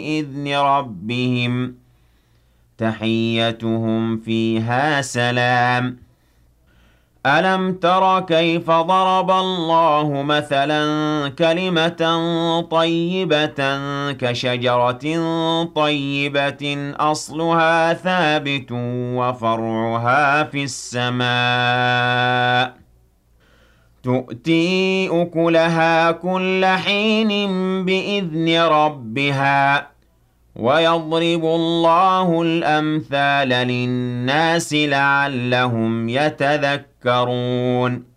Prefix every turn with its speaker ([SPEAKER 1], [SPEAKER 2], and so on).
[SPEAKER 1] بإذن ربهم تحيتهم فيها سلام. ألم تر كيف ضرب الله مثلا كلمة طيبة كشجرة طيبة أصلها ثابت وفرعها في السماء تؤتي أكلها كل حين بإذن ربها ويضرب الله الأمثال للناس لعلهم يتذكرون